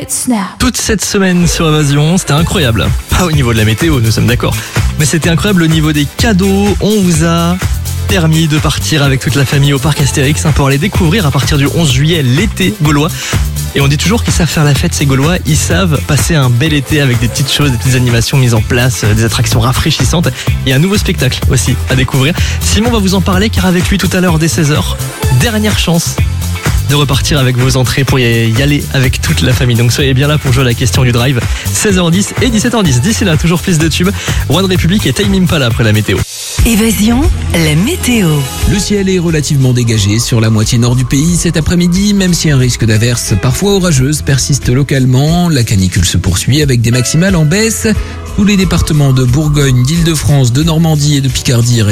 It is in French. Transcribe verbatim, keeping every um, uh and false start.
Snap. Toute cette semaine sur Évasion, c'était incroyable. Pas au niveau de la météo, nous sommes d'accord. Mais c'était incroyable au niveau des cadeaux. On vous a permis de partir avec toute la famille au parc Astérix hein, pour aller découvrir à partir du onze juillet l'été gaulois. Et on dit toujours qu'ils savent faire la fête, ces Gaulois. Ils savent passer un bel été avec des petites choses, des petites animations mises en place, des attractions rafraîchissantes et un nouveau spectacle aussi à découvrir. Simon va vous en parler car avec lui tout à l'heure dès seize heures, dernière chance de repartir avec vos entrées pour y aller avec toute la famille. Donc soyez bien là pour jouer à la question du drive. seize heures dix et dix-sept heures dix. D'ici là, toujours plus de tubes. One Republic et Time Impala après la météo. Évasion, la météo. Le ciel est relativement dégagé sur la moitié nord du pays cet après-midi, même si un risque d'averse parfois orageuse persiste localement. La canicule se poursuit avec des maximales en baisse. Tous les départements de Bourgogne, d'Île-de-France, de Normandie et de Picardie